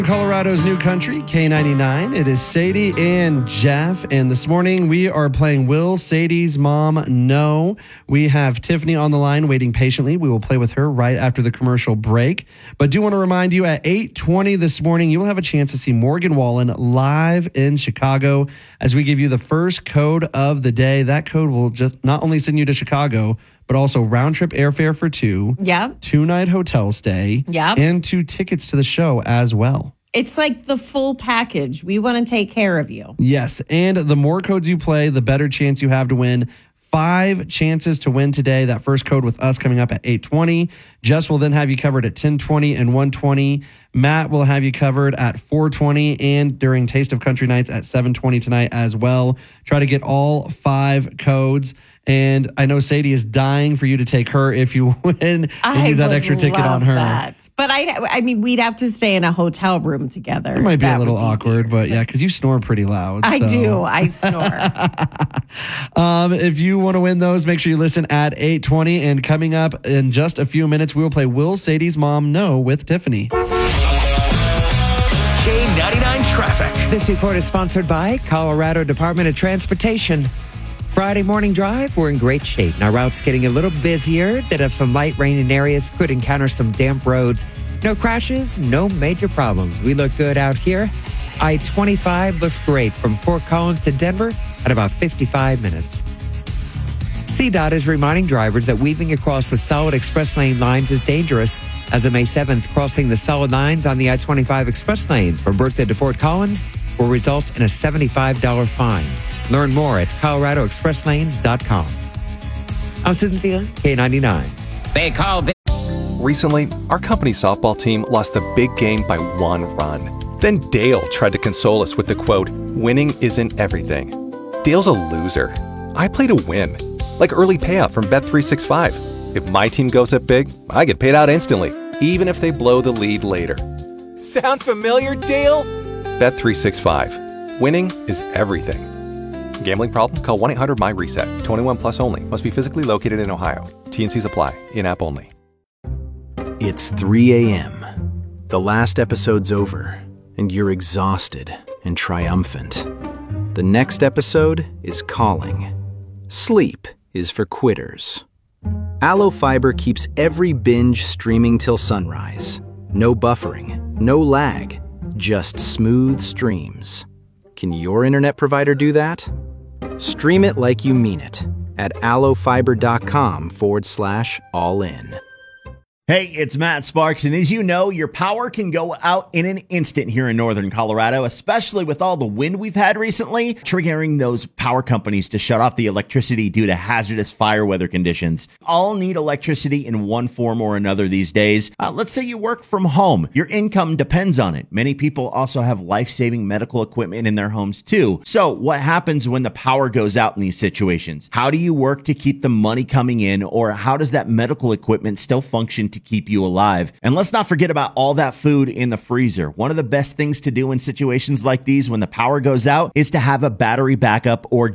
Colorado's new country, K99. It is Sadie and Jeff. And this morning we are playing Will Sadie's Mom Know? We have Tiffany on the line waiting patiently. We will play with her right after the commercial break. But do want to remind you at 8:20 this morning, you will have a chance to see Morgan Wallen live in Chicago as we give you the first code of the day. That code will just not only send you to Chicago, but also round trip airfare for two. Yep. 2-night hotel stay. Yep. And 2 tickets to the show as well. It's like the full package. We want to take care of you. Yes. And the more codes you play, the better chance you have to win. 5 chances to win today. That first code with us coming up at 8:20. Jess will then have you covered at 10:20 and 1:20. Matt will have you covered at 4:20 and during Taste of Country Nights at 7:20 tonight as well. Try to get all 5 codes. And I know Sadie is dying for you to take her if you win and use that extra ticket on her. That. But I mean, we'd have to stay in a hotel room together. It might be a little awkward, but yeah, because you snore pretty loud. I do. I snore. If you want to win those, make sure you listen at 8:20. And coming up in just a few minutes, we will play Will Sadie's Mom Know with Tiffany. K99 Traffic. This report is sponsored by Colorado Department of Transportation. Friday morning drive, we're in great shape. Now, routes getting a little busier. Did have some light rain in areas, could encounter some damp roads. No crashes, no major problems. We look good out here. I-25 looks great from Fort Collins to Denver at about 55 minutes. CDOT is reminding drivers that weaving across the solid express lane lines is dangerous. As of May 7th, crossing the solid lines on the I-25 express lanes from Berthoud to Fort Collins will result in a $75 fine. Learn more at coloradoexpresslanes.com. I'm Cynthia, K99. They call this. Recently, our company softball team lost the big game by 1 run. Then Dale tried to console us with the quote, "Winning isn't everything." Dale's a loser. I play to win, like early payout from Bet365. If my team goes up big, I get paid out instantly, even if they blow the lead later. Sound familiar, Dale? Bet365. Winning is everything. Gambling problem? Call 1-800-MY-RESET. 21 plus only. Must be physically located in Ohio. T&Cs apply. In-app only. It's 3 a.m. The last episode's over, and you're exhausted and triumphant. The next episode is calling. Sleep is for quitters. Allo Fiber keeps every binge streaming till sunrise. No buffering, no lag, just smooth streams. Can your internet provider do that? Stream it like you mean it at allofiber.com/all-in. Hey, it's Matt Sparks, and as you know, your power can go out in an instant here in northern Colorado, especially with all the wind we've had recently, triggering those power companies to shut off the electricity due to hazardous fire weather conditions. All need electricity in one form or another these days. Let's say you work from home. Your income depends on it. Many people also have life-saving medical equipment in their homes too. So what happens when the power goes out in these situations? How do you work to keep the money coming in, or how does that medical equipment still function to keep you alive? And let's not forget about all that food in the freezer. One of the best things to do in situations like these when the power goes out is to have a battery backup or